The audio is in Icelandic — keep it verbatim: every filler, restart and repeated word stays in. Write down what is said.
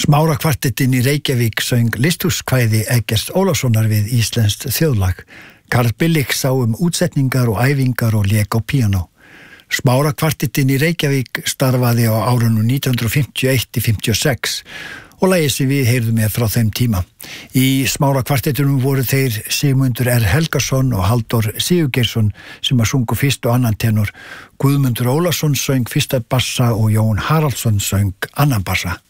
Smárakvartettinn í Reykjavík söng listhúskvæði Eggerts Ólafssonar við íslenskt þjóðlag. Karl Billik sá um útsetningar og æfingar og lék á píanó. Smárakvartettinn í Reykjavík starfaði á árunum nítján hundruð fimmtíu og eitt til fimmtíu og sex og lagið sem við heyrðum með frá þeim tíma. Í Smárakvartettunum voru þeir Sigmundur R. Helgason og Halldór Sigurgeirsson sem að sungu fyrst og annan tenor. Guðmundur Ólafsson söng fyrsta bassa og Jón Haraldsson söng annan bassa.